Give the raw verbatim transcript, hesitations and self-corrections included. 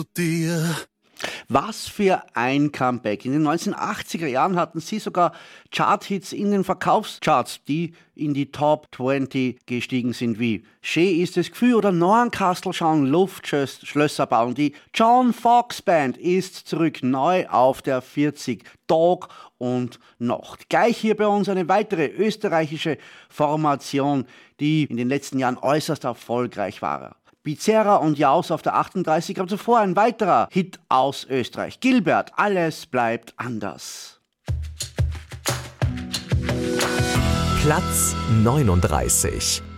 dir. Was für ein Comeback. In den neunzehnhundertachtziger Jahren hatten sie sogar Charthits in den Verkaufscharts, die in die Top zwanzig gestiegen sind, wie Schön ist das Gefühl oder Norncastle schauen Luftschlösser bauen. Die John Fox Band ist zurück, neu auf der vierzig, Tag und Nacht. Gleich hier bei uns eine weitere österreichische Formation, die in den letzten Jahren äußerst erfolgreich war. Bizerra und Jaus auf der achtunddreißig, aber zuvor ein weiterer Hit aus Österreich. Gilbert, alles bleibt anders. Platz neununddreißig.